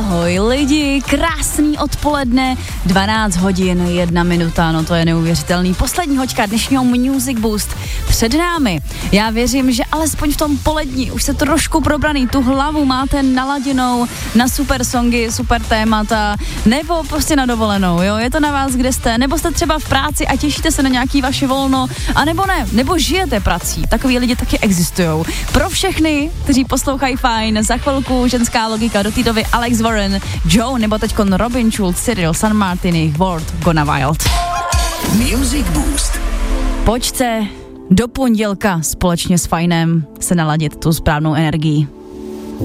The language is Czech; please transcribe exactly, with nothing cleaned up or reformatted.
Ahoj lidi, krásný odpoledne, dvanáct hodin, jedna minuta, no to je neuvěřitelný. Poslední hoďka dnešního Music Boost před námi. Já věřím, že alespoň v tom polední už se trošku probraný, tu hlavu máte naladěnou na super songy, super témata, nebo prostě na dovolenou, jo, je to na vás, kde jste, nebo jste třeba v práci a těšíte se na nějaký vaše volno, a nebo ne, nebo žijete prací, takový lidi taky existujou. Pro všechny, kteří poslouchají fajn, za chvilku ženská logika, do té doby Alex Warren, Joe, nebo teďkon Robin Schulz, Cyril, San Martini, World Gonna Wild. Music Boost. Pojďte do pondělka společně s Fajnem se naladit tu správnou energii.